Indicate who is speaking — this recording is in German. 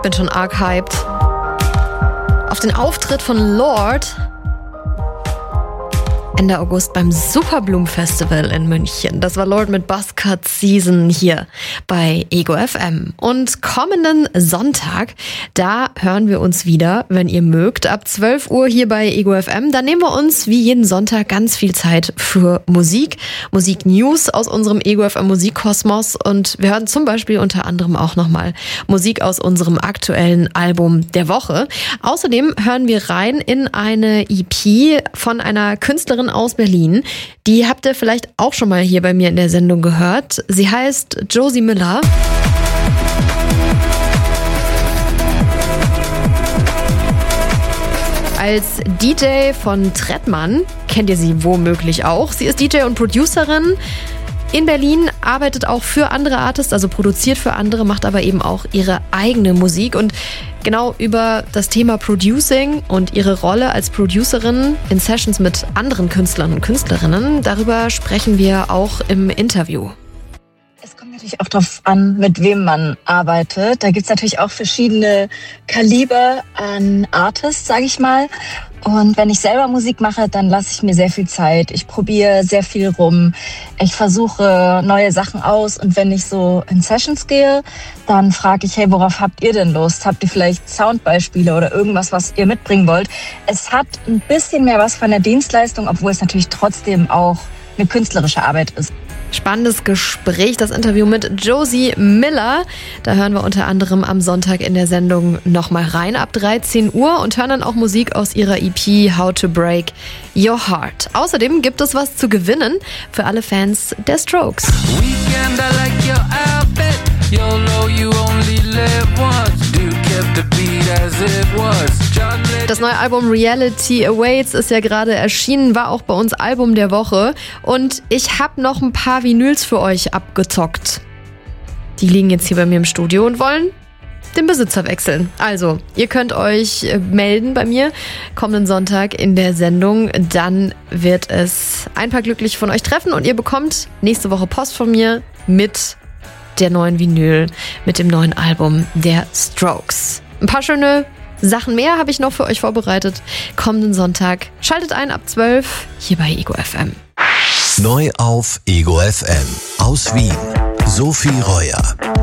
Speaker 1: Bin schon arg hyped auf den Auftritt von Lorde Ende August beim Superbloom Festival in München. Das war Lorde mit Buzzcut Season hier bei Ego FM. Und kommenden Sonntag, da hören wir uns wieder, wenn ihr mögt, ab 12 Uhr hier bei Ego FM. Da nehmen wir uns wie jeden Sonntag ganz viel Zeit für Musik, Musik-News aus unserem Ego FM Musikkosmos. Und wir hören zum Beispiel unter anderem auch nochmal Musik aus unserem aktuellen Album der Woche. Außerdem hören wir rein in eine EP von einer Künstlerin aus Berlin. Die habt ihr vielleicht auch schon mal hier bei mir in der Sendung gehört. Sie heißt Josie Miller. Als DJ von Trettmann kennt ihr sie womöglich auch. Sie ist DJ und Producerin in Berlin, arbeitet auch für andere Artists, also produziert für andere, macht aber eben auch ihre eigene Musik. Und genau über das Thema Producing und ihre Rolle als Producerin in Sessions mit anderen Künstlern und Künstlerinnen, darüber sprechen wir auch im Interview.
Speaker 2: Es kommt natürlich auch darauf an, mit wem man arbeitet. Da gibt's natürlich auch verschiedene Kaliber an Artists, sage ich mal. Und wenn ich selber Musik mache, dann lasse ich mir sehr viel Zeit. Ich probiere sehr viel rum. Ich versuche neue Sachen aus. Und wenn ich so in Sessions gehe, dann frage ich, hey, worauf habt ihr denn Lust? Habt ihr vielleicht Soundbeispiele oder irgendwas, was ihr mitbringen wollt? Es hat ein bisschen mehr was von der Dienstleistung, obwohl es natürlich trotzdem auch eine künstlerische Arbeit ist.
Speaker 1: Spannendes Gespräch, das Interview mit Josie Miller. Da hören wir unter anderem am Sonntag in der Sendung nochmal rein ab 13 Uhr und hören dann auch Musik aus ihrer EP How to Break Your Heart. Außerdem gibt es was zu gewinnen für alle Fans der Strokes. Weekend, I like your outfit. YOLO, you only live once. Do keep the beat as it was. Das neue Album Reality Awaits ist ja gerade erschienen, war auch bei uns Album der Woche. Und ich habe noch ein paar Vinyls für euch abgezockt. Die liegen jetzt hier bei mir im Studio und wollen den Besitzer wechseln. Also, ihr könnt euch melden bei mir kommenden Sonntag in der Sendung. Dann wird es ein paar glücklich von euch treffen und ihr bekommt nächste Woche Post von mir mit der neuen Vinyl, mit dem neuen Album der Strokes. Ein paar schöne Sachen mehr habe ich noch für euch vorbereitet. Kommenden Sonntag. Schaltet ein ab 12 hier bei Ego FM.
Speaker 3: Neu auf Ego FM. Aus Wien. Sophie Reuer.